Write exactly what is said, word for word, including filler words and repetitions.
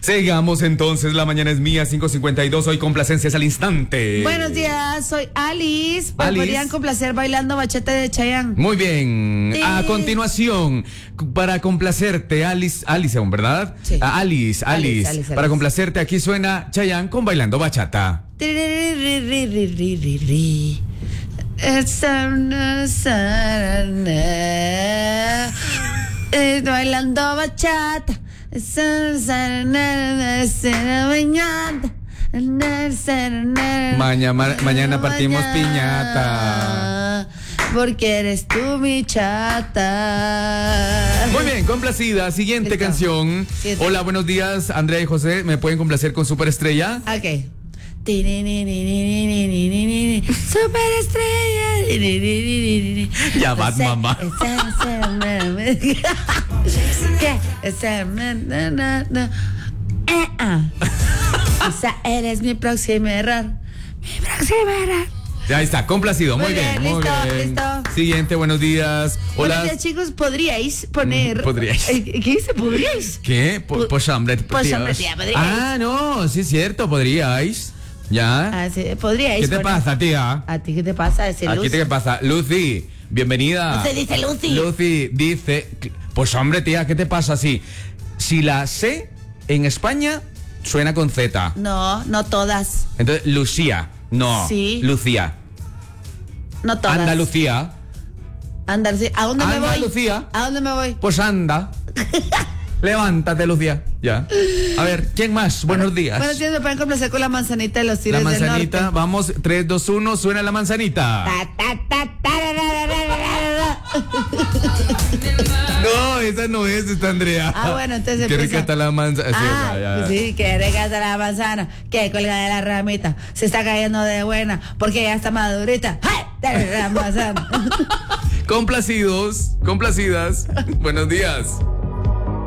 Sigamos entonces, la mañana es mía, cinco cincuenta y dos, hoy complacencias al instante. Buenos días, soy Alice. ¿Me Alice. podrían complacer bailando bachata de Chayanne? Muy bien, Sí. a continuación, para complacerte, Alice, Alice, ¿verdad? Sí. A Alice, Alice, Alice, Alice, para Alice. complacerte, aquí suena Chayanne con Bailando Bachata. Eh, Bailando bachata. Maña- ma- mañana partimos piñata. Porque eres tú mi chata. Muy bien, complacida. Siguiente Listo. canción. Siguiente. Hola, buenos días, Andrea y José. ¿Me pueden complacer con Superestrella? Ok. Superestrella. Ya vas, mamá. ¿Qué? Esa, na, na, na, na. Eh, ah. Esa eres mi próximo error. Mi próximo error. Ya está, complacido. Muy, Muy bien, bien, muy listo, bien. listo. Siguiente, buenos días. Hola. Buenos días, chicos. ¿Podríais poner. Mm, podríais. Eh, ¿Qué dice? ¿Podríais? ¿Qué? Po- Pu- Pues hombre, pues, tíos. hombre, tía, podríais. Ah, no, sí es cierto, podríais. ¿Ya? Ah, sí, podríais. ¿Qué te poner- pasa, tía? ¿A ti qué te pasa? Ese Aquí luz. te qué pasa. Lucy, bienvenida. No se dice Lucy. Lucy dice, pues hombre, tía, ¿qué te pasa? Si, si la C en España suena con Z. No, no todas. Entonces, Lucía. No. Sí. Lucía. No todas. Andalucía. Andalucía. ¿A dónde me voy? Andalucía. ¿A dónde me voy? Pues anda. Levántate, Lucía. Ya. A ver, ¿quién más? Buenos días. Buenos días, me pueden complacer con la manzanita de los La Tigres del manzanita. Norte. Vamos, tres, dos, uno, suena la manzanita. Ta, ta, ta, tarararararara. No, esa no es, esta Andrea. Ah, bueno, entonces Qué empieza. rica está la manzana. Ah, pues sí, que rica está la manzana, que cuelga de la ramita, se está cayendo de buena, porque ya está madurita. ¡Ay! La manzana. Complacidos, complacidas. Buenos días.